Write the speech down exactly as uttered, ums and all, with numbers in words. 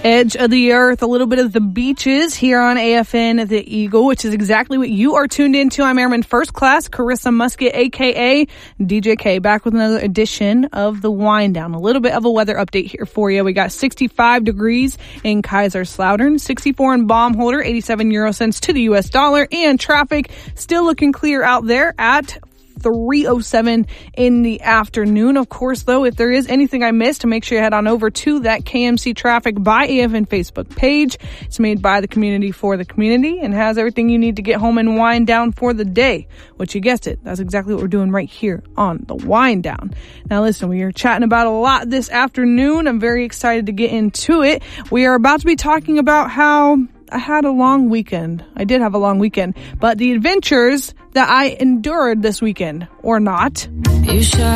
Edge of the earth, a little bit of the beaches here on A F N The Eagle, which is exactly what you are tuned into. I'm Airman First Class, Carissa Musket, a k a. D J K, back with another edition of The Wind Down. A little bit of a weather update here for you. We got sixty-five degrees in Kaiserslautern, sixty-four in Baumholder, eighty-seven euro cents to the U S dollar, and traffic still looking clear out there at three oh seven in the afternoon. Of course, though, if there is anything I missed, to make sure you head on over to that K M C Traffic by A F N Facebook page. It's made by the community for the community and has everything you need to get home and wind down for the day. Which, you guessed it, that's exactly what we're doing right here on the Wind Down. Now listen, we are chatting about a lot this afternoon. I'm very excited to get into it. We are about to be talking about how I had a long weekend. I did have a long weekend, but the adventures that I endured this weekend, or not. You